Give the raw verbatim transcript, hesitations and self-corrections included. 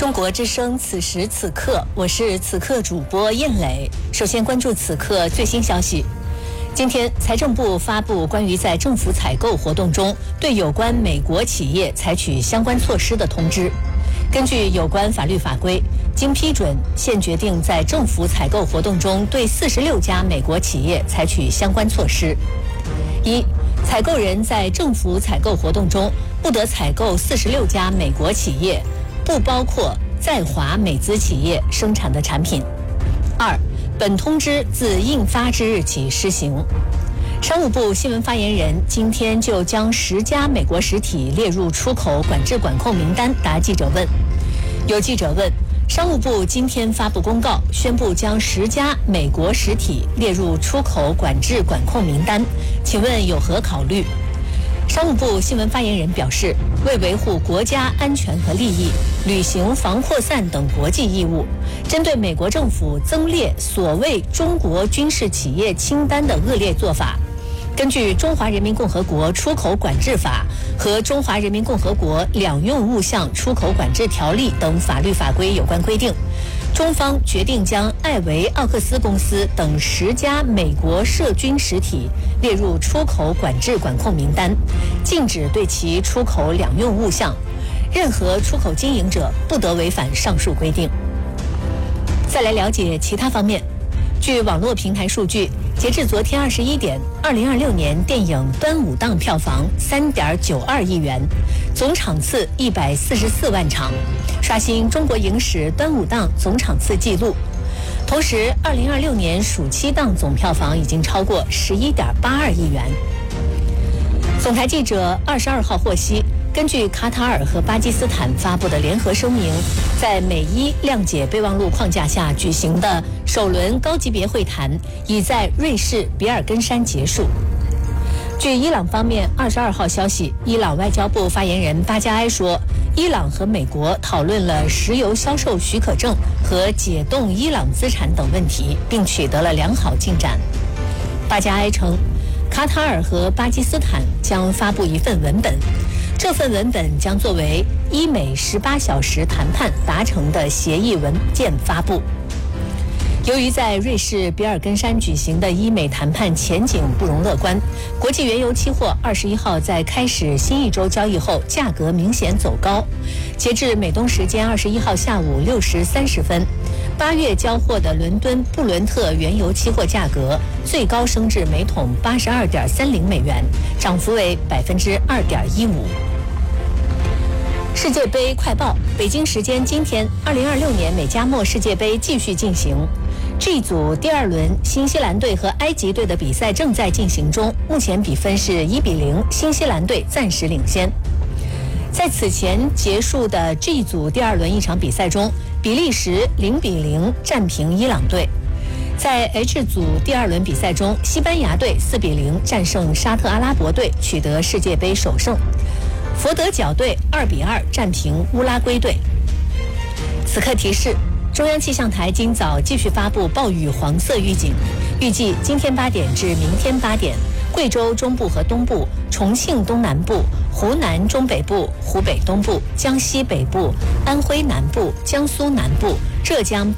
中国之声此时此刻，我是此刻主播燕磊。首先关注此刻最新消息。今天，财政部发布关于在政府采购活动中对有关美国企业采取相关措施的通知。根据有关法律法规，经批准，现决定在政府采购活动中对四十六家美国企业采取相关措施。一、采购人在政府采购活动中不得采购四十六家美国企业，不包括在华美资企业生产的产品。二、本通知自印发之日起施行。商务部新闻发言人今天就将十家美国实体列入出口管制管控名单答记者问。有记者问，商务部今天发布公告，宣布将十家美国实体列入出口管制管控名单，请问有何考虑？商务部新闻发言人表示，为维护国家安全和利益，履行防扩散等国际义务，针对美国政府增列所谓中国军事企业清单的恶劣做法，根据《中华人民共和国出口管制法》和《中华人民共和国两用物项出口管制条例》等法律法规有关规定，中方决定将艾维奥克斯公司等十家美国涉军实体列入出口管制管控名单，禁止对其出口两用物项，任何出口经营者不得违反上述规定。再来了解其他方面。据网络平台数据，截至昨天二十一点，二零二六年电影端午档票房三点九二亿元，总场次一百四十四万场，刷新中国影史端午档总场次纪录。同时，二零二六年暑期档总票房已经超过十一点八二亿元。总台记者二十二号获悉，根据卡塔尔和巴基斯坦发布的联合声明，在美伊谅解备忘录框架下举行的首轮高级别会谈已在瑞士比尔根山结束。据伊朗方面二十二号消息，伊朗外交部发言人巴加埃说，伊朗和美国讨论了石油销售许可证和解冻伊朗资产等问题，并取得了良好进展。巴加埃称，卡塔尔和巴基斯坦将发布一份文本，这份文本将作为伊美十八小时谈判达成的协议文件发布。由于在瑞士比尔根山举行的伊美谈判前景不容乐观，国际原油期货二十一号在开始新一周交易后，价格明显走高。截至美东时间二十一号下午六时三十分，八月交货的伦敦布伦特原油期货价格最高升至每桶八十二点三零美元，涨幅为百分之二点一五。世界杯快报：北京时间今天，二零二六年美加墨世界杯继续进行。G 组第二轮，新西兰队和埃及队的比赛正在进行中，目前比分是一比零，新西兰队暂时领先。在此前结束的 G 组第二轮一场比赛中，比利时零比零战平伊朗队。在 H 组第二轮比赛中，西班牙队四比零战胜沙特阿拉伯队，取得世界杯首胜。佛得角队二比二战平乌拉圭队。此刻提示，中央气象台今早继续发布暴雨黄色预警，预计今天八点至明天八点，贵州中部和东部、重庆东南部、湖南中北部、湖北东部、江西北部、安徽南部、江苏南部、浙江